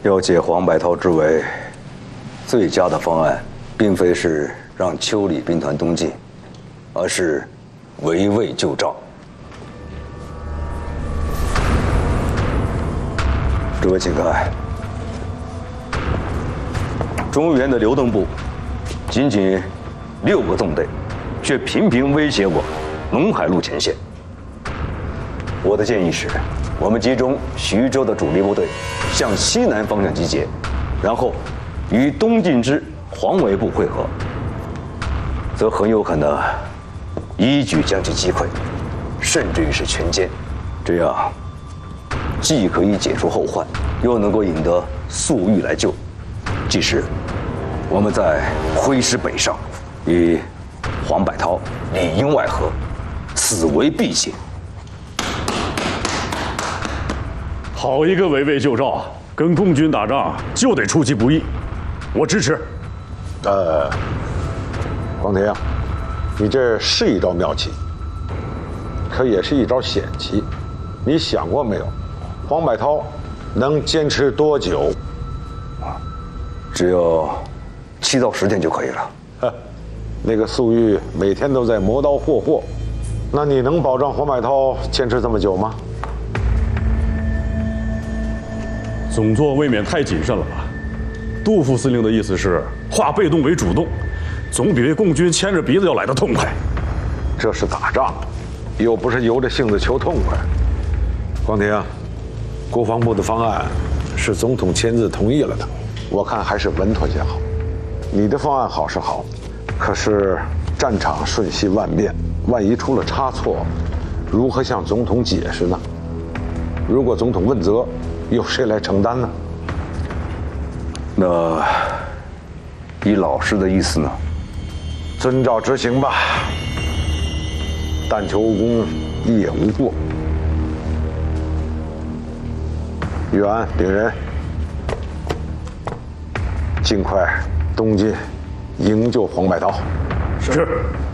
要解黄百韬之围，最佳的方案，并非是让邱李兵团东进，而是围魏救赵。诸位请看，中原的刘邓部，仅仅6个纵队，却频频威胁过陇海路前线。我的建议是，我们集中徐州的主力部队向西南方向集结，然后与东进之黄维部会合，则很有可能一举将其击溃，甚至于是全歼。这样既可以解除后患，又能够引得粟裕来救。即使我们在挥师北上，与黄百韬里应外合，此为必解。 好一个围魏救赵！跟共军打仗就得出其不意，我支持。 黄庭，你这是一招妙棋，可也是一招险棋。你想过没有，黄百韬能坚持多久？ 只有7到10天就可以了。 那个粟裕每天都在磨刀霍霍，那你能保证黄百韬坚持这么久吗？ 总座未免太谨慎了吧？杜副司令的意思是化被动为主动，总比为共军牵着鼻子要来得痛快。 这是打仗，又不是由着性子求痛快。黄庭，国防部的方案是总统签字同意了的，我看还是稳妥些好。你的方案好是好，可是战场瞬息万变，万一出了差错，如何向总统解释呢？如果总统问责，由谁来承担呢？ 那依老师的意思呢？ 遵照执行吧。但求无功，一也无过。豫安领人，尽快东进，营救黄百韬。 是。